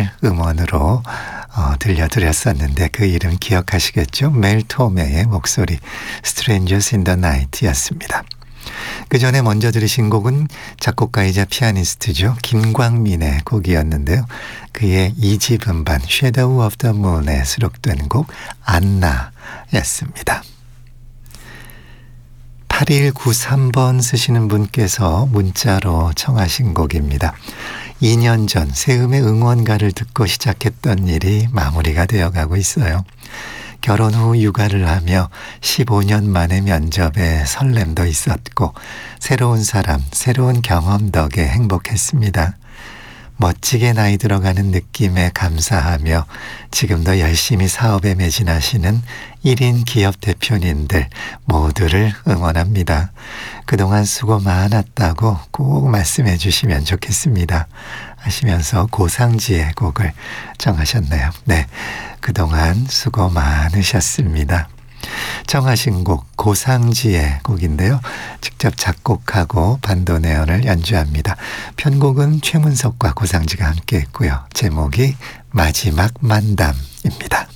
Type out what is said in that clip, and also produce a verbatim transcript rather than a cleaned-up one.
오늘 음원으로 어, 들려드렸었는데 그 이름 기억하시겠죠? 멜 토메의 목소리 Strangers in the Night 였습니다. 그 전에 먼저 들으신 곡은 작곡가이자 피아니스트죠. 김광민의 곡이었는데요. 그의 이 집 음반 Shadow of the Moon에 수록된 곡 안나였습니다. 팔일구삼 번 쓰시는 분께서 문자로 청하신 곡입니다. 이 년 전 세음의 응원가를 듣고 시작했던 일이 마무리가 되어가고 있어요. 결혼 후 육아를 하며 십오 년 만의 면접에 설렘도 있었고 새로운 사람, 새로운 경험 덕에 행복했습니다. 멋지게 나이 들어가는 느낌에 감사하며 지금도 열심히 사업에 매진하시는 일 인 기업 대표님들 모두를 응원합니다. 그동안 수고 많았다고 꼭 말씀해 주시면 좋겠습니다. 하시면서 고상지의 곡을 정하셨네요. 네, 그동안 수고 많으셨습니다. 정하신 곡 고상지의 곡인데요. 직접 작곡하고 반도 내연을 연주합니다. 편곡은 최문석과 고상지가 함께 했고요. 제목이 마지막 만담입니다.